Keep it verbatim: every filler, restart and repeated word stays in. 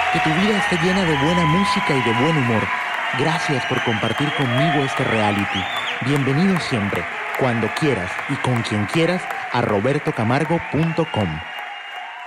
Que tu vida esté llena de buena música y de buen humor. Gracias por compartir conmigo este reality. Bienvenido siempre, cuando quieras y con quien quieras, a roberto camargo punto com.